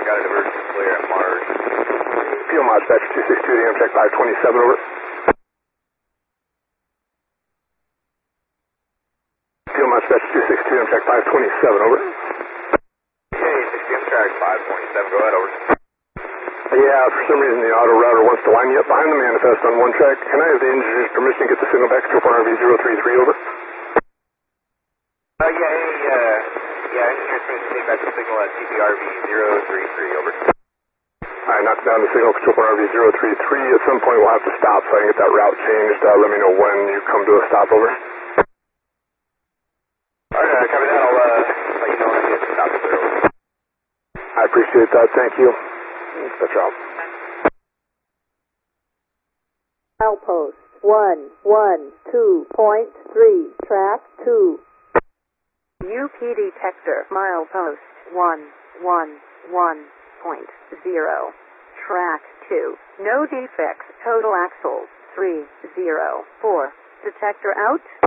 got an emergency clear at Mars. Fuel mod dispatch 262 to Amtrak 527, over. Fuel mod dispatch 262 Amtrak 527, over. Okay, 60 Amtrak 527, go ahead, over. Yeah, for some reason the auto router wants to line you up behind the manifest on one track. Can I have the engineer's permission to get the signal back to RV 033, over? Engineer's permission to take back the signal at TPRV 033, over. Alright, knock down the signal, control point RV 033. At some point we'll have to stop so I can get that route changed. Let me know when you come to a stop, over. Alright, copy that. I'll let you know when I get to stop there, over. I appreciate that, thank you. That's out. Outpost 112.3, track 2. UP detector, milepost 111.0, track 2. No defects, total axles 304. Detector out.